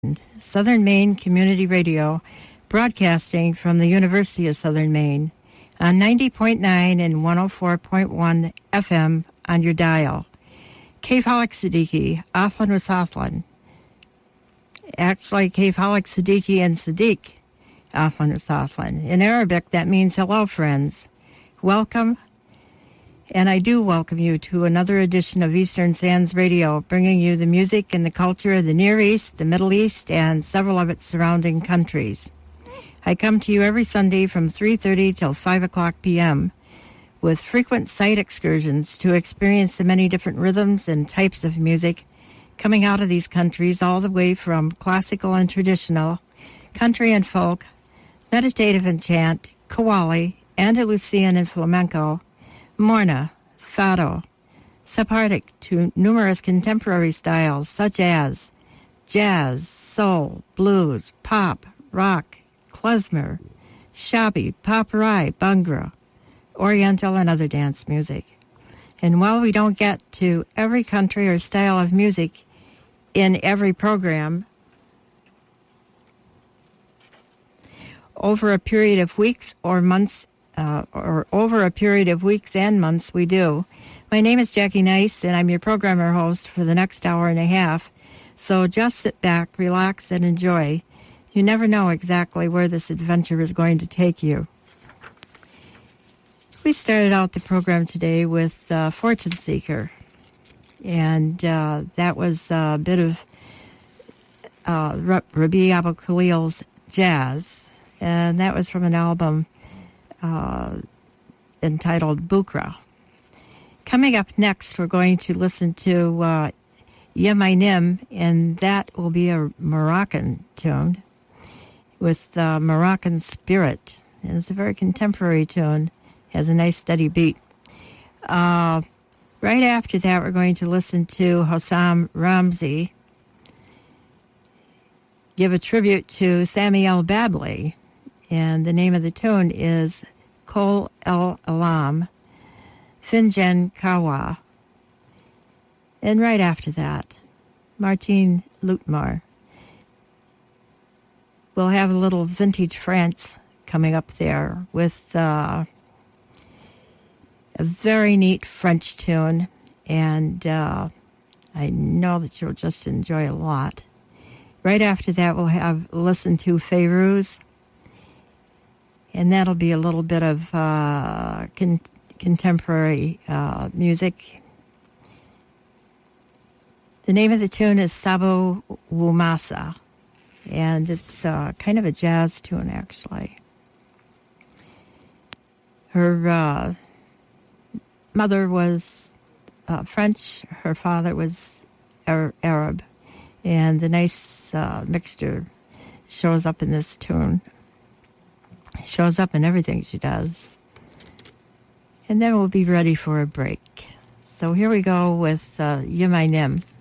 Southern Maine Community Radio, broadcasting from the University of Southern Maine on 90.9 and 104.1 FM on your dial. Kayf Halik Siddiqui, Ahlan wa Sahlan. Actually, Kayf Halik Siddiqui and Siddiq, Ahlan wa Sahlan. In Arabic, that means hello, friends. Welcome. And I do welcome you to another edition of Eastern Sands Radio, bringing you the music and the culture of the Near East, the Middle East, and several of its surrounding countries. I come to you every Sunday from 3:30 till 5 o'clock p.m. with frequent site excursions to experience the many different rhythms and types of music coming out of these countries, all the way from classical and traditional, country and folk, meditative and chant, Qawwali, Andalusian and flamenco, Morna, Fado, Sephardic, to numerous contemporary styles such as jazz, soul, blues, pop, rock, klezmer, shabi, paparai, bhangra, oriental and other dance music. And while we don't get to every country or style of music in every program, over a period of weeks or months, and months, we do. My name is Jackie Nice, and I'm your programmer host for the next hour and a half. So just sit back, relax, and enjoy. You never know exactly where this adventure is going to take you. We started out the program today with Fortune Seeker, and that was a bit of Rabi Abu Khalil's jazz, and that was from an album entitled Bukra. Coming up next, we're going to listen to Yemainim, and that will be a Moroccan tune with Moroccan spirit. And it's a very contemporary tune, has a nice steady beat. Right after that, we're going to listen to Hossam Ramzi give a tribute to Samuel Babli. And the name of the tune is Kol El Alam, Finjan Kawa. And right after that, Martine Lutmar. We'll have a little vintage France coming up there with a very neat French tune. And I know that you'll just enjoy a lot. Right after that, we'll have listen to Fairuz. And that'll be a little bit of contemporary music. The name of the tune is Sabo Wumasa, and it's kind of a jazz tune, actually. Her mother was French, her father was Arab, and the nice mixture shows up in this tune. Shows up in everything she does. And then we'll be ready for a break. So here we go with Yemainim.